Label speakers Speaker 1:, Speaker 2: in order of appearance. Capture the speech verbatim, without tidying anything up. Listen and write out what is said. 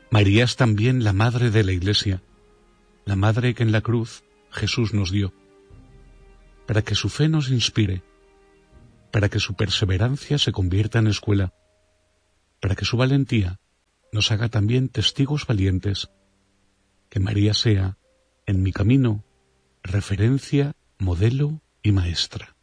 Speaker 1: María es también la madre de la Iglesia, la madre que en la cruz Jesús nos dio, para que su fe nos inspire, para que su perseverancia se convierta en escuela, para que su valentía nos haga también testigos valientes. Que María sea, en mi camino, referencia, modelo y maestra.